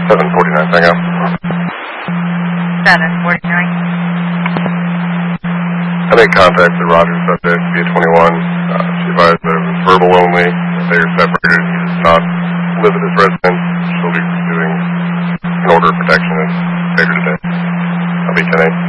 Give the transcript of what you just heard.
749, hang up. 749. I made contact with Rogers subject via 21. She advised that it was verbal only. They are separated. He does not live at his residence. She'll be pursuing an order of protection later today. I'll be 10-8.